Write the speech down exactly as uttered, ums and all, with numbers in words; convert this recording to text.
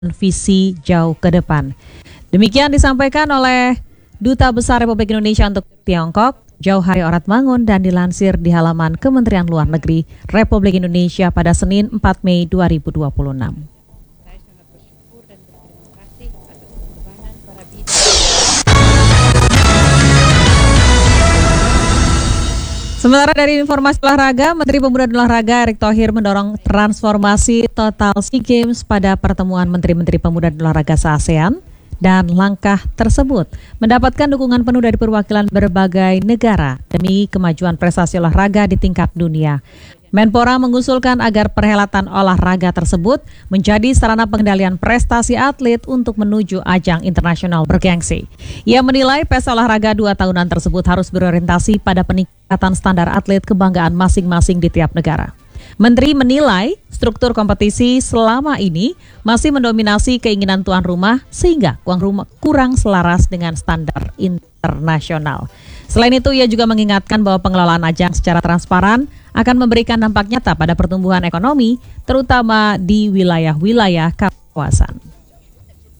visi jauh ke depan. Demikian disampaikan oleh Duta Besar Republik Indonesia untuk Tiongkok, Jauhari Oratmangun, dan dilansir di halaman Kementerian Luar Negeri Republik Indonesia pada Senin empat Mei dua ribu dua puluh enam. Saya sangat bersyukur dan berterima kasih atas pengorbanan para bidan. Sementara dari informasi olahraga, Menteri Pemuda dan Olahraga Erick Thohir mendorong transformasi total SEA Games pada pertemuan Menteri-Menteri Pemuda dan Olahraga se-ASEAN, dan langkah tersebut mendapatkan dukungan penuh dari perwakilan berbagai negara demi kemajuan prestasi olahraga di tingkat dunia. Menpora mengusulkan agar perhelatan olahraga tersebut menjadi sarana pengendalian prestasi atlet untuk menuju ajang internasional bergengsi. Ia menilai pesta olahraga dua tahunan tersebut harus berorientasi pada peningkatan standar atlet kebanggaan masing-masing di tiap negara. Menteri menilai struktur kompetisi selama ini masih mendominasi keinginan tuan rumah sehingga kurang, kurang selaras dengan standar internasional. Selain itu, ia juga mengingatkan bahwa pengelolaan ajang secara transparan akan memberikan dampak nyata pada pertumbuhan ekonomi, terutama di wilayah-wilayah kawasan.